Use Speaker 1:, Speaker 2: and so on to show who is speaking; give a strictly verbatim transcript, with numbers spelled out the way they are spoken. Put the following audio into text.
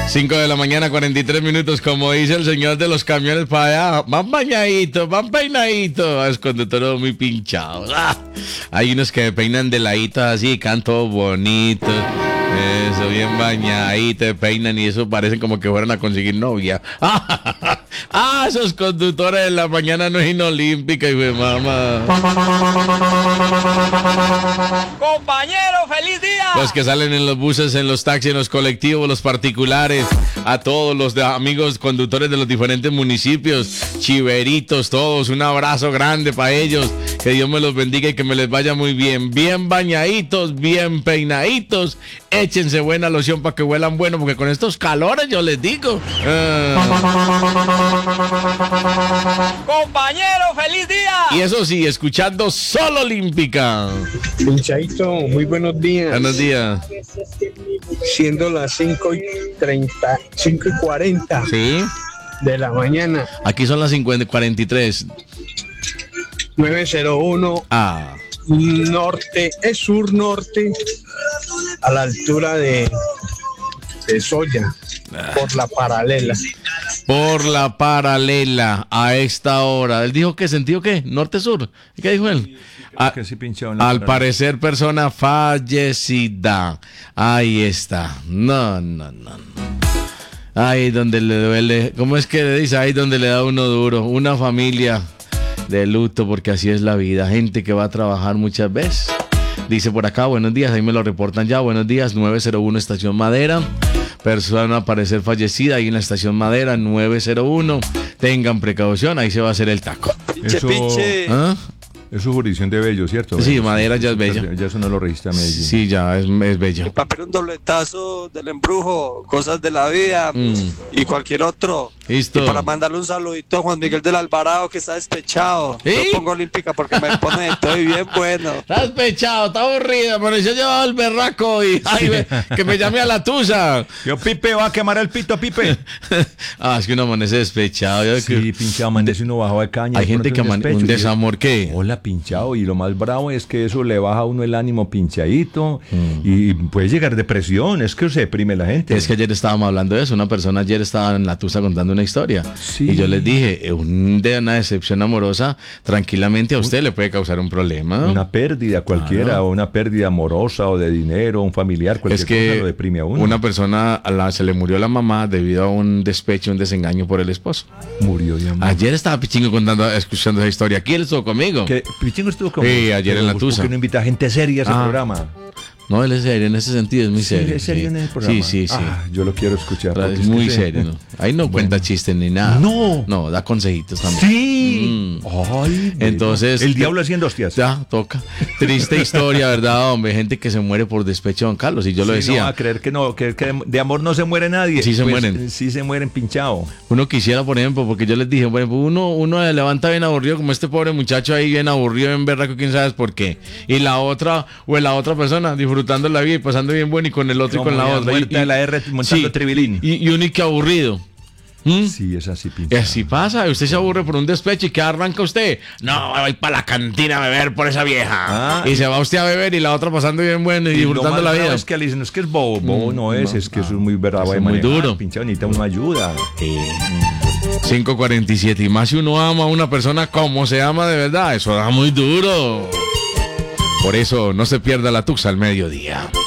Speaker 1: cinco de la mañana, cuarenta y tres minutos, como dice el señor de los camiones para allá. Van bañaditos, van peinaditos. Es conductor muy pinchado. ¡Ah! Hay unos que me peinan de ladito así, canto bonito. Eso, bien bañadito, te peinan y eso parecen como que fueran a conseguir novia. Ah, esos conductores de la mañana no es inolímpica, y de mamá.
Speaker 2: Compañero, feliz día.
Speaker 1: Los que salen en los buses, en los taxis, en los colectivos, los particulares, a todos los de amigos conductores de los diferentes municipios, chiveritos, todos, un abrazo grande para ellos. Que Dios me los bendiga y que me les vaya muy bien. Bien bañaditos, bien peinaditos. Échense buena loción para que huelan bueno, porque con estos calores yo les digo. Ah.
Speaker 2: Compañero, feliz día.
Speaker 1: Y eso sí, escuchando Solo Olímpica.
Speaker 3: Pinchadito, muy buenos días.
Speaker 1: Buenos días.
Speaker 3: Siendo las cinco y treinta, cinco y cuarenta
Speaker 1: Sí.
Speaker 3: de la mañana.
Speaker 1: Aquí son las cincuenta y cuarenta y tres.
Speaker 3: nueve cero uno
Speaker 1: Ah.
Speaker 3: norte, es sur norte, a la altura de, de Soya, por la paralela.
Speaker 1: Por la paralela a esta hora. Él dijo que sentido qué, norte-sur. ¿Qué dijo él? A,
Speaker 4: que sí pinchado en la
Speaker 1: al
Speaker 4: paralela.
Speaker 1: parecer persona fallecida. Ahí está. No, no, no, no. Ahí donde le duele. ¿Cómo es que le dice? Ahí donde le da uno duro. Una familia de luto, porque así es la vida. Gente que va a trabajar muchas veces. Dice por acá, buenos días, ahí me lo reportan ya. Buenos días, nueve cero uno Estación Madera. Persona a parecer fallecida ahí en la Estación Madera, nueve cero uno. Tengan precaución, ahí se va a hacer el taco.
Speaker 2: Pinche,
Speaker 4: Eso-
Speaker 2: pinche.
Speaker 1: ¿Ah?
Speaker 4: Es su jurisdicción de Bello, ¿cierto?
Speaker 1: Sí,
Speaker 4: Bello.
Speaker 1: Madera ya es Bella.
Speaker 4: Ya eso no lo registra Medellín.
Speaker 1: Sí, ya es, es bella.
Speaker 2: Papel un dobletazo del embrujo, cosas de la vida
Speaker 1: Mm.
Speaker 2: y cualquier otro.
Speaker 1: Listo.
Speaker 2: Y para mandarle un saludito a Juan Miguel del Alvarado, que está despechado.
Speaker 1: ¿Sí?
Speaker 2: Yo pongo olímpica porque me pone estoy bien bueno.
Speaker 1: Está despechado, está aburrido, pero yo llevaba el berraco y ay, ve, que me llame a la tusa.
Speaker 4: Yo, Pipe, va a quemar el pito, Pipe.
Speaker 1: Ah, es que uno amanece despechado. Yo
Speaker 4: Sí,
Speaker 1: que-
Speaker 4: pinchado, amanece uno bajo de caña.
Speaker 1: hay
Speaker 4: de
Speaker 1: gente
Speaker 4: pronto
Speaker 1: que
Speaker 4: un
Speaker 1: amanece
Speaker 4: despecho,
Speaker 1: un
Speaker 4: y-
Speaker 1: desamor que...
Speaker 4: Hola, pinchado. Y lo más bravo es que eso le baja a uno el ánimo pinchadito
Speaker 1: Mm.
Speaker 4: y puede llegar depresión. Es que se deprime la gente.
Speaker 1: Es que ayer estábamos hablando de eso. Una persona ayer estaba en la tusa contando una historia.
Speaker 4: Sí.
Speaker 1: Y yo les dije, un, de una decepción amorosa, tranquilamente a usted le puede causar un problema.
Speaker 4: Una pérdida cualquiera,
Speaker 1: Claro.
Speaker 4: o una pérdida amorosa o de dinero, un familiar, cualquier
Speaker 1: Es que
Speaker 4: cosa lo deprime a uno.
Speaker 1: una persona a la, se le murió la mamá debido a un despecho, un desengaño por el esposo.
Speaker 4: Murió de amor.
Speaker 1: Ayer estaba Pichingo contando, escuchando esa historia. Aquí él estuvo conmigo.
Speaker 4: ¿Qué? Pichingo estuvo con
Speaker 1: Sí, ayer en la
Speaker 4: ¿Por
Speaker 1: tusa.
Speaker 4: qué no invita gente seria a ese
Speaker 1: Ah.
Speaker 4: programa?
Speaker 1: No, él es serio, en ese sentido es muy
Speaker 4: Sí,
Speaker 1: serio.
Speaker 4: es serio
Speaker 1: sí.
Speaker 4: en el programa.
Speaker 1: Sí, sí, sí.
Speaker 4: Ah, yo lo quiero escuchar. porque
Speaker 1: es
Speaker 4: que
Speaker 1: muy
Speaker 4: sé-
Speaker 1: serio, ¿no? Ahí no cuenta chistes ni nada.
Speaker 4: No.
Speaker 1: No, da consejitos también.
Speaker 4: Sí.
Speaker 1: Mm.
Speaker 4: Ay,
Speaker 1: Entonces-
Speaker 4: el diablo haciendo hostias.
Speaker 1: Ya, toca. Triste historia, ¿verdad, hombre? Gente que se muere por despecho, don Carlos. Y yo lo
Speaker 4: Sí,
Speaker 1: decía.
Speaker 4: No, a creer que no, que, que de amor no se muere nadie.
Speaker 1: Sí se
Speaker 4: Pues,
Speaker 1: mueren.
Speaker 4: Sí se mueren pinchado.
Speaker 1: Uno quisiera, por ejemplo, porque yo les dije, bueno, uno, uno se levanta bien aburrido, como este pobre muchacho ahí, bien aburrido, bien berraco, quién sabe por qué. Y la otra, o la otra persona, disfrutando la vida y pasando bien bueno, y con el otro y
Speaker 4: Como
Speaker 1: con la
Speaker 4: ya
Speaker 1: otra.
Speaker 4: muerta
Speaker 1: y,
Speaker 4: de la R montando tribilín.
Speaker 1: Y, y uno y que aburrido. ¿Mm?
Speaker 4: Sí, es así
Speaker 1: Y
Speaker 4: pinchado.
Speaker 1: así pasa, usted se aburre por un despecho y ¿qué arranca usted? No, voy para la cantina a beber por esa vieja.
Speaker 4: Ah,
Speaker 1: y se va usted a beber y la otra pasando bien bueno y,
Speaker 4: Y lo
Speaker 1: disfrutando
Speaker 4: más
Speaker 1: la
Speaker 4: bravo
Speaker 1: vida.
Speaker 4: es que le dicen, es que es bobo. Bobo
Speaker 1: Mm,
Speaker 4: no es,
Speaker 1: no,
Speaker 4: es que
Speaker 1: no.
Speaker 4: eso es muy bravo
Speaker 1: Eso
Speaker 4: de
Speaker 1: es muy
Speaker 4: manejar,
Speaker 1: duro.
Speaker 4: Pinchado, necesita una ayuda.
Speaker 1: cinco cuarenta y siete. Y más si uno ama a una persona como se ama de verdad, eso da muy duro. Por eso no se pierda la tusa al mediodía.